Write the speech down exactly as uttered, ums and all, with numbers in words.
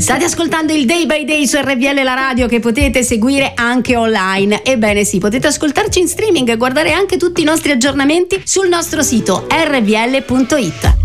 State ascoltando il Day by Day su R V L, la radio che potete seguire anche online. Ebbene sì, potete ascoltarci in streaming e guardare anche tutti i nostri aggiornamenti sul nostro sito r v l punto it.